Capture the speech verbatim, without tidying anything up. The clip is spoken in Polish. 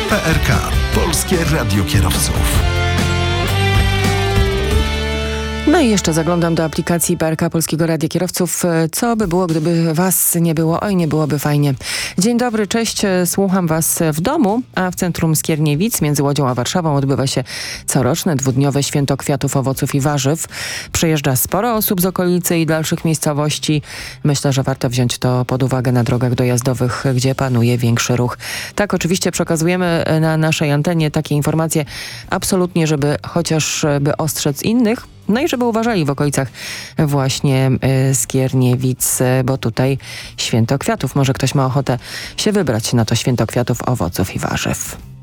P R K. Polskie Radio Kierowców. No i jeszcze zaglądam do aplikacji P R K Polskiego Radia Kierowców. Co by było, gdyby was nie było? Oj, nie byłoby fajnie. Dzień dobry, cześć. Słucham was w domu, a w centrum Skierniewic między Łodzią a Warszawą odbywa się coroczne dwudniowe święto kwiatów, owoców i warzyw. Przyjeżdża sporo osób z okolicy i dalszych miejscowości. Myślę, że warto wziąć to pod uwagę na drogach dojazdowych, gdzie panuje większy ruch. Tak, oczywiście przekazujemy na naszej antenie takie informacje absolutnie, żeby chociaż by ostrzec innych. No i żeby uważali w okolicach właśnie y, Skierniewic, bo tutaj święto kwiatów. Może ktoś ma ochotę się wybrać na to święto kwiatów, owoców i warzyw.